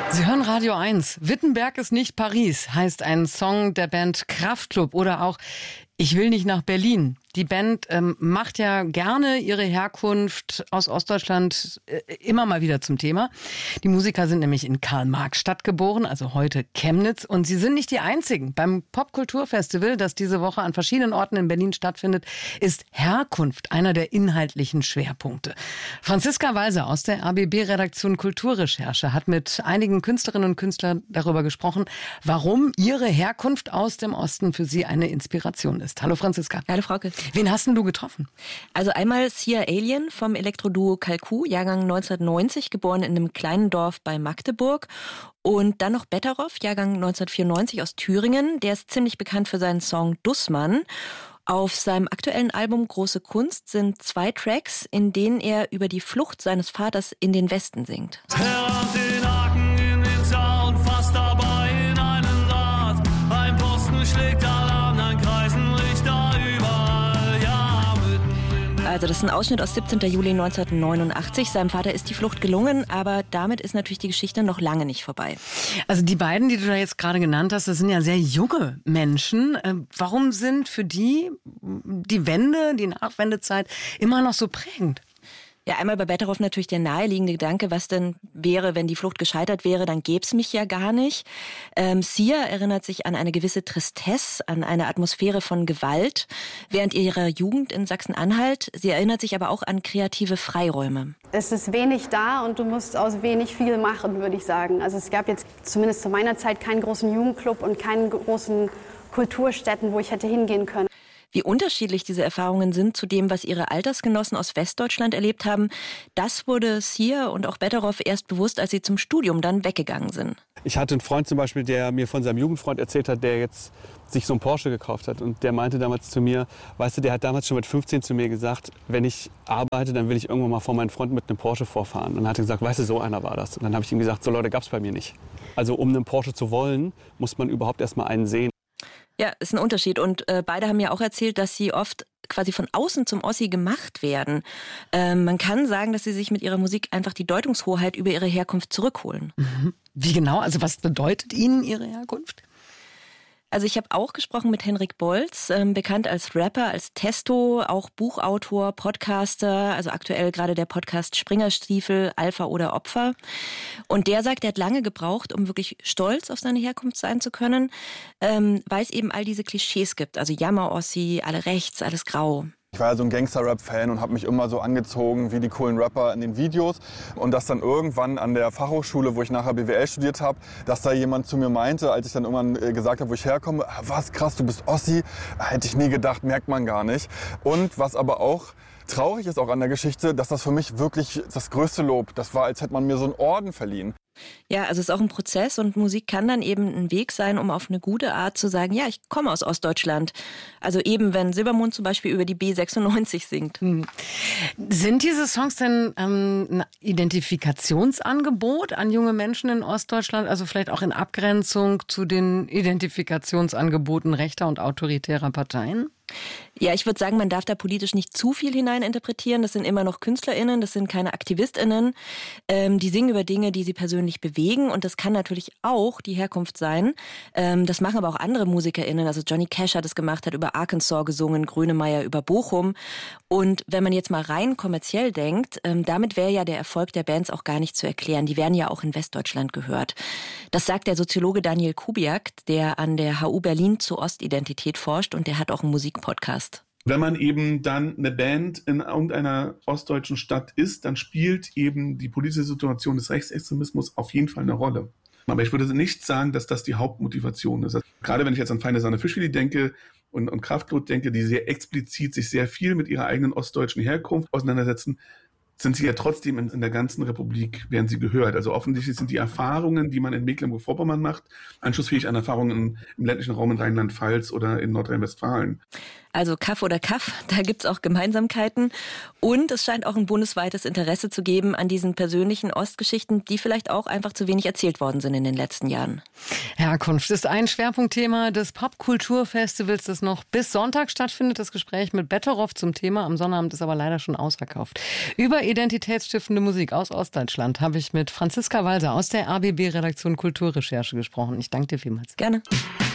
Sie hören Radio 1. Wittenberg ist nicht Paris, heißt ein Song der Band Kraftklub oder auch Ich will nicht nach Berlin. Die Band macht ja gerne ihre Herkunft aus Ostdeutschland immer mal wieder zum Thema. Die Musiker sind nämlich in Karl-Marx-Stadt geboren, also heute Chemnitz. Und sie sind nicht die einzigen. Beim Popkulturfestival, das diese Woche an verschiedenen Orten in Berlin stattfindet, ist Herkunft einer der inhaltlichen Schwerpunkte. Franziska Walser aus der RBB-Redaktion Kulturrecherche hat mit einigen Künstlerinnen und Künstlern darüber gesprochen, warum ihre Herkunft aus dem Osten für sie eine Inspiration ist. Hallo Franziska. Hallo Frauke. Wen hast denn du getroffen? Also einmal Sia Alien vom Elektroduo Kalku, Jahrgang 1990, geboren in einem kleinen Dorf bei Magdeburg. Und dann noch Betteroff, Jahrgang 1994 aus Thüringen. Der ist ziemlich bekannt für seinen Song Dussmann. Auf seinem aktuellen Album Große Kunst sind 2 Tracks, in denen er über die Flucht seines Vaters in den Westen singt. Den Haken in den Zaun, fast dabei in einen Draht. Ein Posten schlägt Alarm, ein Kreisenlicht da überall, ja, mitten. Also das ist ein Ausschnitt aus 17. Juli 1989. Seinem Vater ist die Flucht gelungen, aber damit ist natürlich die Geschichte noch lange nicht vorbei. Also die beiden, die du da jetzt gerade genannt hast, das sind ja sehr junge Menschen. Warum sind für die Wende, die Nachwendezeit immer noch so prägend? Ja, einmal bei Betteroff natürlich der naheliegende Gedanke, was denn wäre, wenn die Flucht gescheitert wäre, dann gäbe es mich ja gar nicht. Sia erinnert sich an eine gewisse Tristesse, an eine Atmosphäre von Gewalt während ihrer Jugend in Sachsen-Anhalt. Sie erinnert sich aber auch an kreative Freiräume. Es ist wenig da und du musst aus wenig viel machen, würde ich sagen. Also es gab jetzt zumindest zu meiner Zeit keinen großen Jugendclub und keinen großen Kulturstätten, wo ich hätte hingehen können. Wie unterschiedlich diese Erfahrungen sind zu dem, was ihre Altersgenossen aus Westdeutschland erlebt haben, das wurde Sia und auch Betteroff erst bewusst, als sie zum Studium dann weggegangen sind. Ich hatte einen Freund zum Beispiel, der mir von seinem Jugendfreund erzählt hat, der jetzt sich so einen Porsche gekauft hat. Und der meinte damals zu mir, weißt du, der hat damals schon mit 15 zu mir gesagt, wenn ich arbeite, dann will ich irgendwann mal vor meinen Freunden mit einem Porsche vorfahren. Und dann hat er gesagt, weißt du, so einer war das. Und dann habe ich ihm gesagt, so Leute gab es bei mir nicht. Also um einen Porsche zu wollen, muss man überhaupt erst mal einen sehen. Ja, ist ein Unterschied. Und beide haben mir auch erzählt, dass sie oft quasi von außen zum Ossi gemacht werden. Man kann sagen, dass sie sich mit ihrer Musik einfach die Deutungshoheit über ihre Herkunft zurückholen. Wie genau? Also was bedeutet Ihnen Ihre Herkunft? Also ich habe auch gesprochen mit Henrik Bolz, bekannt als Rapper, als Testo, auch Buchautor, Podcaster, also aktuell gerade der Podcast Springerstiefel, Alpha oder Opfer. Und der sagt, er hat lange gebraucht, um wirklich stolz auf seine Herkunft sein zu können, weil es eben all diese Klischees gibt. Also Jammer-Ossi, alle rechts, alles grau. Ich war ja so ein Gangster-Rap-Fan und habe mich immer so angezogen wie die coolen Rapper in den Videos. Und dass dann irgendwann an der Fachhochschule, wo ich nachher BWL studiert habe, dass da jemand zu mir meinte, als ich dann irgendwann gesagt habe, wo ich herkomme, was krass, du bist Ossi, hätte ich nie gedacht, merkt man gar nicht. Und was aber auch traurig ist auch an der Geschichte, dass das für mich wirklich das größte Lob, das war, als hätte man mir so einen Orden verliehen. Ja, also es ist auch ein Prozess und Musik kann dann eben ein Weg sein, um auf eine gute Art zu sagen, ja, ich komme aus Ostdeutschland. Also eben, wenn Silbermond zum Beispiel über die B96 singt. Sind diese Songs denn ein Identifikationsangebot an junge Menschen in Ostdeutschland? Also vielleicht auch in Abgrenzung zu den Identifikationsangeboten rechter und autoritärer Parteien? Ja, ich würde sagen, man darf da politisch nicht zu viel hineininterpretieren. Das sind immer noch KünstlerInnen, das sind keine AktivistInnen. Die singen über Dinge, die sie persönlich bewegen. Und das kann natürlich auch die Herkunft sein. Das machen aber auch andere MusikerInnen. Also Johnny Cash hat es gemacht, hat über Arkansas gesungen, Grönemeyer über Bochum. Und wenn man jetzt mal rein kommerziell denkt, damit wäre ja der Erfolg der Bands auch gar nicht zu erklären. Die werden ja auch in Westdeutschland gehört. Das sagt der Soziologe Daniel Kubiak, der an der HU Berlin zur Ostidentität forscht und der hat auch einen Musikpodcast. Wenn man eben dann eine Band in irgendeiner ostdeutschen Stadt ist, dann spielt eben die politische Situation des Rechtsextremismus auf jeden Fall eine Rolle. Aber ich würde nicht sagen, dass das die Hauptmotivation ist. Also gerade wenn ich jetzt an Feine Sahne Fischfilet denke und Kraftklub denke, die sehr explizit sich sehr viel mit ihrer eigenen ostdeutschen Herkunft auseinandersetzen, sind sie ja trotzdem in der ganzen Republik, werden sie gehört. Also offensichtlich sind die Erfahrungen, die man in Mecklenburg-Vorpommern macht, anschlussfähig an Erfahrungen im ländlichen Raum in Rheinland-Pfalz oder in Nordrhein-Westfalen. Also Kaff oder Kaff, da gibt's auch Gemeinsamkeiten. Und es scheint auch ein bundesweites Interesse zu geben an diesen persönlichen Ostgeschichten, die vielleicht auch einfach zu wenig erzählt worden sind in den letzten Jahren. Herkunft ist ein Schwerpunktthema des Popkulturfestivals, das noch bis Sonntag stattfindet. Das Gespräch mit Betteroff zum Thema. Am Sonnabend ist aber leider schon ausverkauft. Über identitätsstiftende Musik aus Ostdeutschland habe ich mit Franziska Walser aus der RBB-Redaktion Kulturrecherche gesprochen. Ich danke dir vielmals. Gerne.